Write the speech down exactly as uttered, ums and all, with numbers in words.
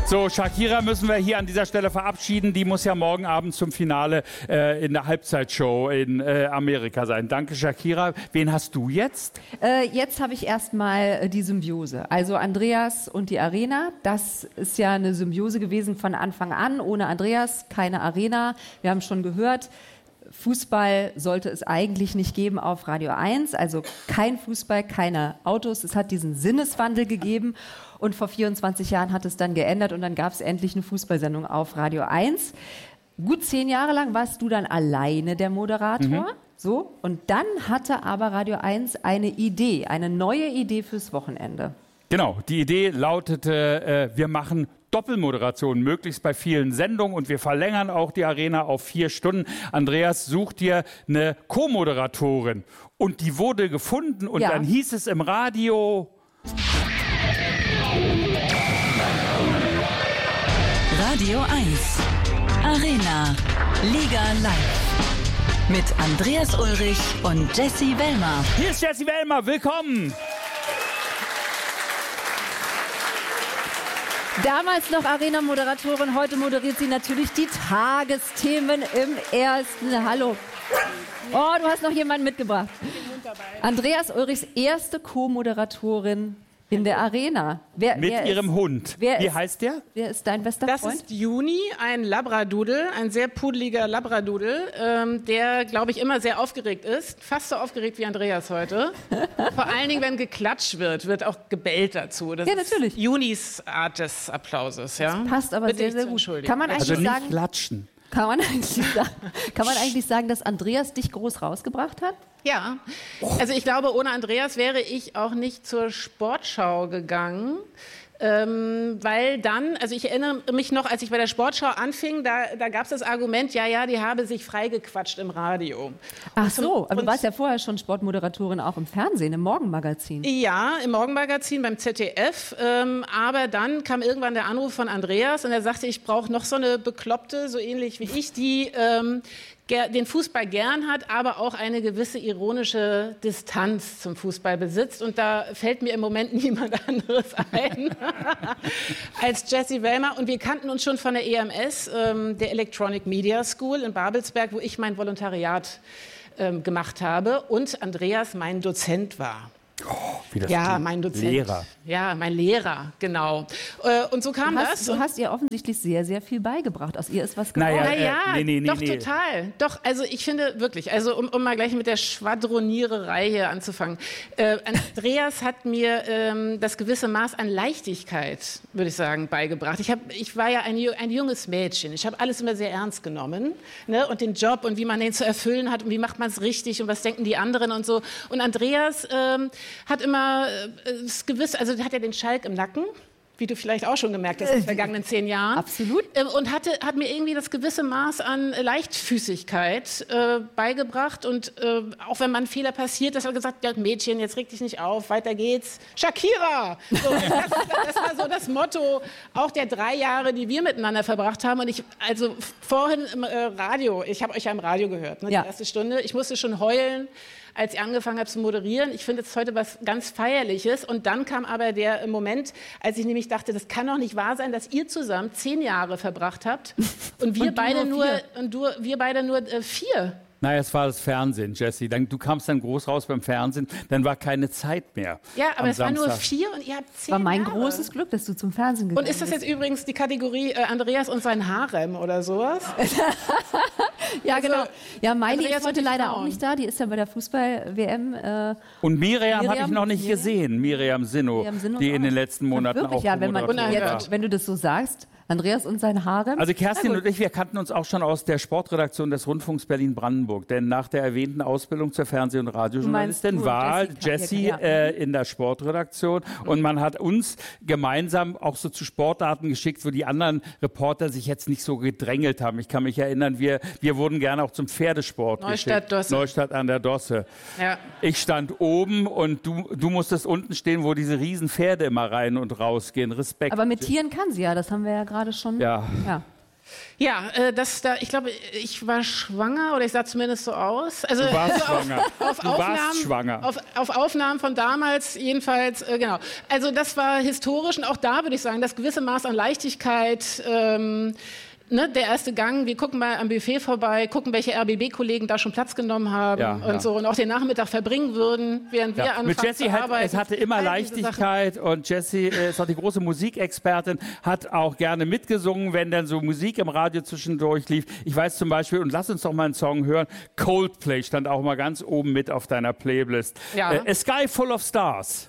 So, Shakira müssen wir hier an dieser Stelle verabschieden. Die muss ja morgen Abend zum Finale äh, in der Halbzeitshow in äh, Amerika sein. Danke, Shakira. Wen hast du jetzt? Äh, jetzt habe ich erstmal äh, die Symbiose. Also Andreas und die Arena. Das ist ja eine Symbiose gewesen von Anfang an. Ohne Andreas keine Arena. Wir haben schon gehört, Fußball sollte es eigentlich nicht geben auf Radio eins. Also kein Fußball, keine Autos. Es hat diesen Sinneswandel gegeben. Und vor vierundzwanzig Jahren hat es dann geändert und dann gab es endlich eine Fußballsendung auf Radio eins. Gut zehn Jahre lang warst du dann alleine der Moderator. Mhm. So. Und dann hatte aber Radio eins eine Idee, eine neue Idee fürs Wochenende. Genau, die Idee lautete, äh, wir machen Doppelmoderation, möglichst bei vielen Sendungen und wir verlängern auch die Arena auf vier Stunden. Andreas, such dir eine Co-Moderatorin und die wurde gefunden und ja. Dann hieß es im Radio... Radio eins, Arena, Liga live. Mit Andreas Ulrich und Jessie Wellmer. Hier ist Jessie Wellmer, willkommen! Damals noch Arena-Moderatorin, heute moderiert sie natürlich die Tagesthemen im Ersten. Hallo. Oh, du hast noch jemanden mitgebracht. Andreas Ulrichs erste Co-Moderatorin in der Arena. Wer, Mit wer ihrem ist, Hund. Wie ist, heißt der? Wer ist dein bester das Freund? Das ist Juni, ein Labradudel, ein sehr pudeliger Labradudel, ähm, der, glaube ich, immer sehr aufgeregt ist. Fast so aufgeregt wie Andreas heute. Vor allen Dingen, wenn geklatscht wird, wird auch gebellt dazu. Das ja, natürlich. Ist Junis Art des Applauses. Ja? Das passt aber Bitte sehr, sehr gut. Kann man eigentlich also nicht sagen, klatschen. Kann man, eigentlich sagen, kann man eigentlich sagen, dass Andreas dich groß rausgebracht hat? Ja, also ich glaube, ohne Andreas wäre ich auch nicht zur Sportschau gegangen. Ähm, weil dann, also ich erinnere mich noch, als ich bei der Sportschau anfing, da, da gab es das Argument, ja, ja, die habe sich freigequatscht im Radio. Ach so, aber du warst ja vorher schon Sportmoderatorin auch im Fernsehen, im Morgenmagazin. Ja, im Morgenmagazin beim Z D F, ähm, aber dann kam irgendwann der Anruf von Andreas und er sagte, ich brauche noch so eine Bekloppte, so ähnlich wie ich, die ähm, den Fußball gern hat, aber auch eine gewisse ironische Distanz zum Fußball besitzt. Und da fällt mir im Moment niemand anderes ein als Jessie Wellmer. Und wir kannten uns schon von der E M S, ähm, der Electronic Media School in Babelsberg, wo ich mein Volontariat ähm, gemacht habe und Andreas mein Dozent war. Oh, wie das ja, klingt. mein Dozent. Lehrer. Ja, mein Lehrer, genau. Äh, und so kam du hast, das. Du hast ihr offensichtlich sehr, sehr viel beigebracht. Aus ihr ist was geworden. Naja, Naja, äh, nee, nee, doch, nee. total. Doch, also ich finde wirklich, also um, um mal gleich mit der Schwadroniererei hier anzufangen. Äh, Andreas hat mir ähm, das gewisse Maß an Leichtigkeit, würde ich sagen, beigebracht. Ich, hab, ich war ja ein, ein junges Mädchen. Ich habe alles immer sehr ernst genommen. Ne? Und den Job und wie man den zu erfüllen hat und wie macht man es richtig und was denken die anderen und so. Und Andreas ähm, hat immer äh, das gewisse, also hat ja den Schalk im Nacken, wie du vielleicht auch schon gemerkt hast in den vergangenen zehn Jahren. Absolut. Äh, und hatte, hat mir irgendwie das gewisse Maß an Leichtfüßigkeit äh, beigebracht. Und äh, auch wenn mal ein Fehler passiert, dass er gesagt hat, ja, Mädchen, jetzt reg dich nicht auf, weiter geht's. Shakira! So, das, das war so das Motto auch der drei Jahre, die wir miteinander verbracht haben. Und ich, also vorhin im äh, Radio, ich habe euch ja im Radio gehört, ne, ja. die erste Stunde. Ich musste schon heulen, als ich angefangen habe zu moderieren. Ich finde jetzt heute was ganz Feierliches. Und dann kam aber der Moment, als ich nämlich dachte, das kann doch nicht wahr sein, dass ihr zusammen zehn Jahre verbracht habt und wir und beide nur, nur und du, wir beide nur äh, vier. Naja, es war das Fernsehen, Jessie. Dann, du kamst dann groß raus beim Fernsehen, dann war keine Zeit mehr. Ja, aber es Samstag. waren nur vier und ihr habt zehn War mein Jahre. großes Glück, dass du zum Fernsehen gegangen Und ist das jetzt übrigens die Kategorie äh, Andreas und sein Harem oder sowas? Ja, also, genau. Ja, Miley Andreas ist heute und die leider Frauen. auch nicht da. Die ist ja bei der Fußball-W M. Äh, Und Miriam, Miriam habe ich noch nicht Miriam? gesehen, Miriam Sinno, Miriam Sinno die in auch. den letzten Monaten wirklich, auch ja, wenn, man, Moderatorin Unerhört. war. wenn du das so sagst, Andreas und sein Harem. Also Kerstin Na gut. und ich, wir kannten uns auch schon aus der Sportredaktion des Rundfunks Berlin-Brandenburg. Denn nach der erwähnten Ausbildung zur Fernseh- und Radiojournalistin Du meinst du und war Jessie Jessie Kapier, ja. äh, in der Sportredaktion. Und man hat uns gemeinsam auch so zu Sportarten geschickt, wo die anderen Reporter sich jetzt nicht so gedrängelt haben. Ich kann mich erinnern, wir, wir wurden gerne auch zum Pferdesport Neustadt, geschickt. Dosse. Neustadt an der Dosse. Ja. Ich stand oben und du, du musstest unten stehen, wo diese riesen Pferde immer rein und rausgehen. Respekt. Aber mit Tieren kann sie ja, das haben wir ja gerade schon. Ja. ja. Ja, äh, das da, ich glaube, ich war schwanger oder ich sah zumindest so aus. Also, Du warst also schwanger. Auf, auf, Du Aufnahmen, warst schwanger. Auf, auf Aufnahmen von damals jedenfalls, äh, genau. Also das war historisch und auch da würde ich sagen, das gewisse Maß an Leichtigkeit, ähm, ne, der erste Gang, wir gucken mal am Buffet vorbei, gucken, welche R B B-Kollegen da schon Platz genommen haben Ja, und ja. so und auch den Nachmittag verbringen würden, während wir Ja. anfangen Mit Jessie zu hat, arbeiten. es hatte immer All diese Sachen. Leichtigkeit und Jessie äh, ist auch die große Musikexpertin, hat auch gerne mitgesungen, wenn dann so Musik im Radio zwischendurch lief. Ich weiß zum Beispiel, und lass uns doch mal einen Song hören, Coldplay stand auch mal ganz oben mit auf deiner Playlist. Ja. Äh, A Sky Full of Stars.